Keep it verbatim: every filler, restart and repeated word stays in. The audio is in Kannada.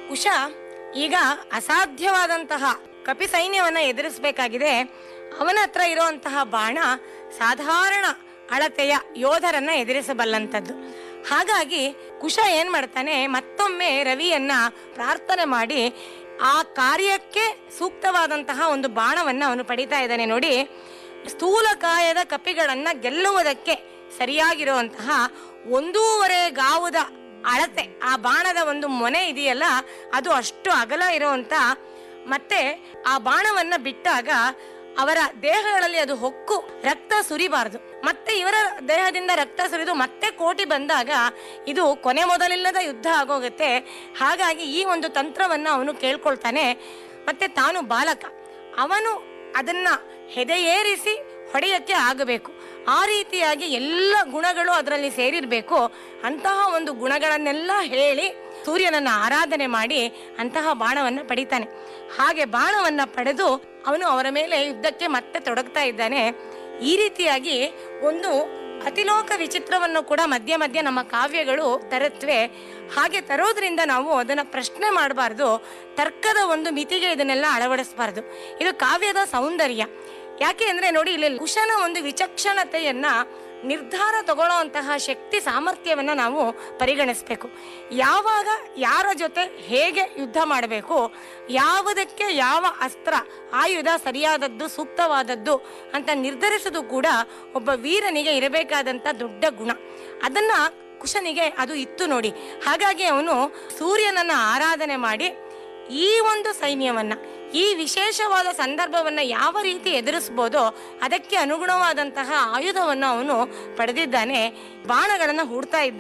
ಕುಶ ಈಗ ಅಸಾಧ್ಯವಾದಂತಹ ಕಪಿ ಸೈನ್ಯವನ್ನ ಎದುರಿಸಬೇಕಾಗಿದೆ. ಅವನ ಹತ್ರ ಇರುವಂತಹ ಬಾಣ ಸಾಧಾರಣ ಅಳತೆಯ ಯೋಧರನ್ನ ಎದುರಿಸಬಲ್ಲಂಥದ್ದು. ಹಾಗಾಗಿ ಕುಶ ಏನ್ ಮಾಡ್ತಾನೆ, ಮತ್ತೊಮ್ಮೆ ರವಿಯನ್ನ ಪ್ರಾರ್ಥನೆ ಮಾಡಿ ಆ ಕಾರ್ಯಕ್ಕೆ ಸೂಕ್ತವಾದಂತಹ ಒಂದು ಬಾಣವನ್ನ ಅವನು ಪಡಿತಾ ಇದ್ದಾನೆ. ನೋಡಿ, ಸ್ಥೂಲಕಾಯದ ಕಪಿಗಳನ್ನ ಗೆಲ್ಲುವುದಕ್ಕೆ ಸರಿಯಾಗಿರುವಂತಹ ಒಂದೂವರೆ ಗಾವುದ ಅಳತೆ ಆ ಬಾಣದ ಒಂದು ಮೊನೆ ಇದೆಯಲ್ಲ, ಅದು ಅಷ್ಟು ಅಗಲ ಇರುವಂತ, ಮತ್ತೆ ಆ ಬಾಣವನ್ನ ಬಿಟ್ಟಾಗ ಅವರ ದೇಹಗಳಲ್ಲಿ ಅದು ಹೊಕ್ಕು ರಕ್ತ ಸುರಿಬಾರದು. ಮತ್ತೆ ಇವರ ದೇಹದಿಂದ ರಕ್ತ ಸುರಿದು ಮತ್ತೆ ಕೋಟಿ ಬಂದಾಗ ಇದು ಕೊನೆ ಮೊದಲಿಲ್ಲದ ಯುದ್ಧ ಆಗೋಗುತ್ತೆ. ಹಾಗಾಗಿ ಈ ಒಂದು ತಂತ್ರವನ್ನ ಅವನು ಕೇಳ್ಕೊಳ್ತಾನೆ. ಮತ್ತೆ ತಾನು ಬಾಲಕ, ಅವನು ಅದನ್ನ ಹೆದೆಯೇರಿಸಿ ಹೊಡೆಯಕ್ಕೆ ಆಗಬೇಕು. ಆ ರೀತಿಯಾಗಿ ಎಲ್ಲ ಗುಣಗಳು ಅದರಲ್ಲಿ ಸೇರಿರ್ಬೇಕು. ಅಂತಹ ಒಂದು ಗುಣಗಳನ್ನೆಲ್ಲ ಹೇಳಿ ಸೂರ್ಯನನ್ನ ಆರಾಧನೆ ಮಾಡಿ ಅಂತಹ ಬಾಣವನ್ನ ಪಡಿತಾನೆ. ಹಾಗೆ ಬಾಣವನ್ನ ಪಡೆದು ಅವನು ಅವರ ಮೇಲೆ ಯುದ್ಧಕ್ಕೆ ಮತ್ತೆ ತೊಡಗ್ತಾ ಇದ್ದಾನೆ. ಈ ರೀತಿಯಾಗಿ ಒಂದು ಅತಿಲೋಕ ವಿಚಿತ್ರವನ್ನು ಕೂಡ ಮಧ್ಯ ಮಧ್ಯ ನಮ್ಮ ಕಾವ್ಯಗಳು ತರುತ್ತವೆ. ಹಾಗೆ ತರೋದ್ರಿಂದ ನಾವು ಅದನ್ನ ಪ್ರಶ್ನೆ ಮಾಡಬಾರ್ದು, ತರ್ಕದ ಒಂದು ಮಿತಿಗೆ ಇದನ್ನೆಲ್ಲ ಅಳವಡಿಸಬಾರ್ದು. ಇದು ಕಾವ್ಯದ ಸೌಂದರ್ಯ. ಯಾಕೆ ಅಂದ್ರೆ ನೋಡಿ, ಇಲ್ಲಿ ಕುಶನ ಒಂದು ವಿಚಕ್ಷಣತೆಯನ್ನ, ನಿರ್ಧಾರ ತಗೊಳ್ಳೋಂತಹ ಶಕ್ತಿ ಸಾಮರ್ಥ್ಯವನ್ನ ನಾವು ಪರಿಗಣಿಸ್ಬೇಕು. ಯಾವಾಗ ಯಾರ ಜೊತೆ ಹೇಗೆ ಯುದ್ಧ ಮಾಡಬೇಕು, ಯಾವುದಕ್ಕೆ ಯಾವ ಅಸ್ತ್ರ ಆಯುಧ ಸರಿಯಾದದ್ದು ಸೂಕ್ತವಾದದ್ದು ಅಂತ ನಿರ್ಧರಿಸೋದು ಕೂಡ ಒಬ್ಬ ವೀರನಿಗೆ ಇರಬೇಕಾದಂತ ದೊಡ್ಡ ಗುಣ. ಅದನ್ನ ಕುಶನಿಗೆ ಅದು ಇತ್ತು ನೋಡಿ. ಹಾಗಾಗಿ ಅವನು ಸೂರ್ಯನನ್ನ ಆರಾಧನೆ ಮಾಡಿ ಈ ಒಂದು ಸೈನ್ಯವನ್ನ, ಈ ವಿಶೇಷವಾದ ಸಂದರ್ಭವನ್ನ ಯಾವ ರೀತಿ ಎದುರಿಸಬಹುದೋ ಅದಕ್ಕೆ ಅನುಗುಣವಾದಂತಹ ಆಯುಧವನ್ನು ಅವನು ಪಡೆದಿದ್ದಾನೆ. ಬಾಣಗಳನ್ನ ಹೂಡ್ತಾ ಇದ್ದಾನೆ.